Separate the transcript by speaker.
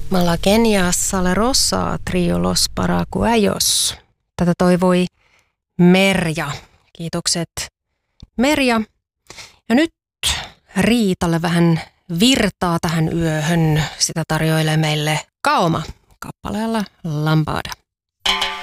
Speaker 1: Mala Kenias sale rossa trio los paraguayos. Tätä toivoi Merja. Kiitokset Merja. Ja nyt Riitalle vähän virtaa tähän yöhön. Sitä tarjoilee meille Kaoma kappaleella Lambada.